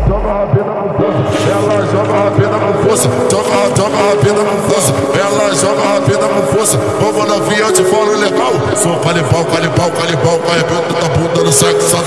joga a rabeta no poço, ela joga a rabeta no poço, joga a rabeta no poço, ela joga a rabeta no poço. Vamos novinha, eu te falo legal. Sou calipau, calipau, calipau, arrebento da bunda no sexo.